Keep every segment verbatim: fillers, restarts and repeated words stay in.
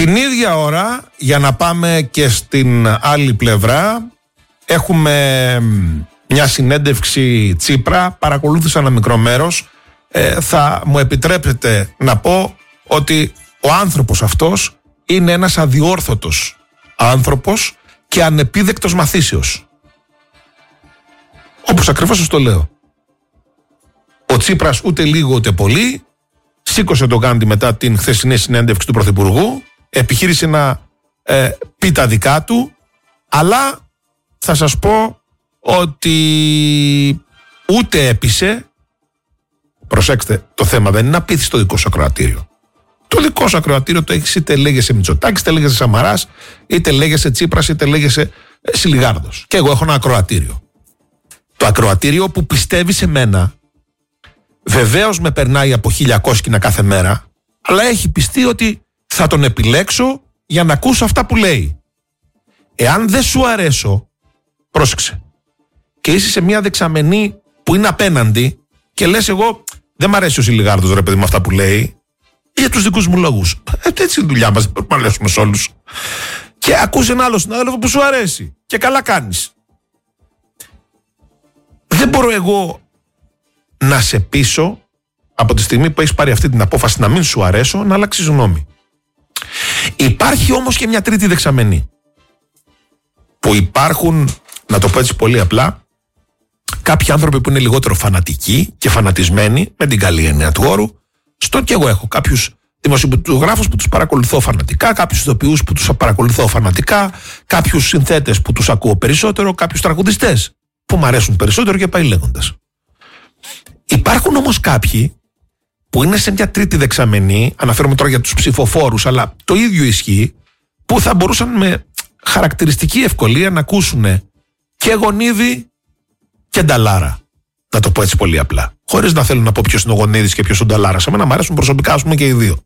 Την ίδια ώρα, για να πάμε και στην άλλη πλευρά, έχουμε μια συνέντευξη Τσίπρα. Παρακολούθησα ένα μικρό μέρος. Ε, θα μου επιτρέπετε να πω ότι ο άνθρωπος αυτός είναι ένας αδιόρθωτος άνθρωπος και ανεπίδεκτος μαθήσεως. Όπως ακριβώς σας το λέω. Ο Τσίπρας ούτε λίγο ούτε πολύ σήκωσε το γάντι μετά την χθεσινή συνέντευξη του Πρωθυπουργού, επιχείρησε να ε, πει τα δικά του, αλλά θα σας πω ότι ούτε έπεισε. Προσέξτε, το θέμα δεν είναι να πείθεις το δικό σου ακροατήριο. Το δικό σου ακροατήριο το έχεις, είτε λέγεσαι Μητσοτάκης, είτε λέγεσαι Σαμαράς, είτε λέγεσαι Τσίπρας, είτε λέγεσαι ε, Σιλιγάρδος. Και εγώ έχω ένα ακροατήριο. Το ακροατήριο που πιστεύει σε μένα, βεβαίως με περνάει από χίλια κόσκινα κάθε μέρα, αλλά έχει πιστεί ότι θα τον επιλέξω για να ακούσω αυτά που λέει. Εάν δεν σου αρέσω, πρόσεξε, και είσαι σε μια δεξαμενή που είναι απέναντι και λες εγώ δεν μ' αρέσει ο Σιλιγάρδος ρε παιδί με αυτά που λέει, για τους δικούς μου λόγους. Ε, έτσι είναι η δουλειά μας, δεν μπορούμε να λέσουμε σε όλους. Και ακούς ένα άλλο συνάδελφο που σου αρέσει και καλά κάνεις. Δεν μπορώ εγώ να σε πείσω από τη στιγμή που έχεις πάρει αυτή την απόφαση να μην σου αρέσω, να αλλάξεις γνώμη. Υπάρχει όμως και μια τρίτη δεξαμενή, που υπάρχουν, να το πω έτσι πολύ απλά, κάποιοι άνθρωποι που είναι λιγότερο φανατικοί και φανατισμένοι, με την καλή έννοια του όρου. Στο και εγώ έχω κάποιους δημοσιογράφους που τους παρακολουθώ φανατικά, κάποιους ηθοποιούς που τους παρακολουθώ φανατικά, κάποιους συνθέτες που τους ακούω περισσότερο, κάποιους τραγουδιστές που μου αρέσουν περισσότερο και πάει λέγοντας. Υπάρχουν όμως κάποιοι που είναι σε μια τρίτη δεξαμενή, αναφέρομαι τώρα για τους ψηφοφόρους, αλλά το ίδιο ισχύει, που θα μπορούσαν με χαρακτηριστική ευκολία να ακούσουν και Γονίδη και Νταλάρα. Να το πω έτσι πολύ απλά. Χωρίς να θέλω να πω ποιος είναι ο Γονίδης και ποιος είναι ο Νταλάρας. Εμένα μου αρέσουν προσωπικά, ας πούμε, και οι δύο.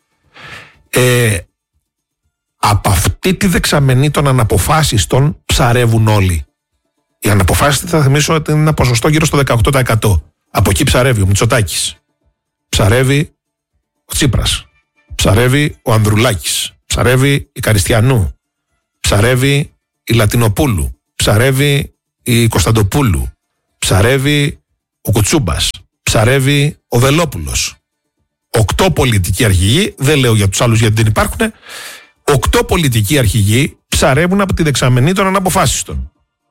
Ε, από αυτή τη δεξαμενή των αναποφάσιστων ψαρεύουν όλοι. Οι αναποφάσιστοι, θα θυμίσω ότι είναι ένα ποσοστό γύρω στο δεκαοκτώ τοις εκατό. Από εκεί ψαρεύει ο Μητσοτάκης. Ψαρεύει ο Τσίπρας. Ψαρεύει ο Ανδρουλάκης. Ψαρεύει η Καριστιανού. Ψαρεύει η Λατινοπούλου. Ψαρεύει η Κωνσταντοπούλου. Ψαρεύει ο Κουτσούμπας. Ψαρεύει ο Βελόπουλος. Οκτώ πολιτικοί αρχηγοί, δεν λέω για τους άλλους γιατί δεν υπάρχουν, οκτώ πολιτικοί αρχηγοί ψαρεύουν από τη δεξαμενή των αναποφάσιστων.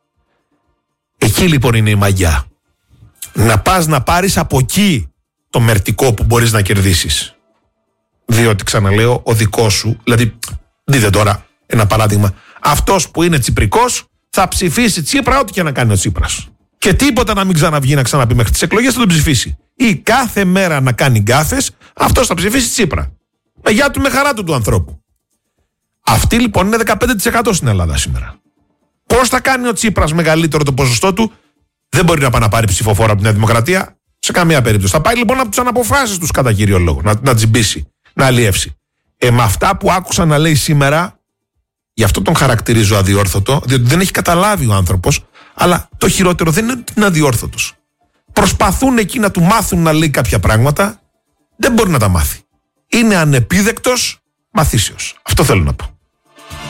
Εκεί λοιπόν είναι η μαγιά. Να πας να πάρεις από εκεί το μερτικό που μπορείς να κερδίσεις. Διότι, ξαναλέω, ο δικός σου, δηλαδή, δείτε τώρα ένα παράδειγμα, αυτός που είναι τσιπρικός θα ψηφίσει Τσίπρα ό,τι και να κάνει ο Τσίπρας. Και τίποτα να μην ξαναβγεί να ξαναπεί μέχρι τις εκλογές θα τον ψηφίσει. Ή κάθε μέρα να κάνει γκάφες, αυτός θα ψηφίσει Τσίπρα. Με γεια του, με χαρά του του ανθρώπου. Αυτή λοιπόν είναι δεκαπέντε τοις εκατό στην Ελλάδα σήμερα. Πώς θα κάνει ο Τσίπρας μεγαλύτερο το ποσοστό του? Δεν μπορεί να πάει να πάρει ψηφοφόρα από τη Νέα Δημοκρατία σε καμία περίπτωση. Θα πάει λοιπόν από τις αναποφάσεις τους κατά κύριο λόγο, να, να τσιμπήσει, να αλλιεύσει. Ε, με αυτά που άκουσα να λέει σήμερα, γι' αυτό τον χαρακτηρίζω αδιόρθωτο, διότι δεν έχει καταλάβει ο άνθρωπος, αλλά το χειρότερο δεν είναι ότι είναι αδιόρθωτος. Προσπαθούν εκεί να του μάθουν να λέει κάποια πράγματα, δεν μπορεί να τα μάθει. Είναι ανεπίδεκτος μαθήσεως. Αυτό θέλω να πω.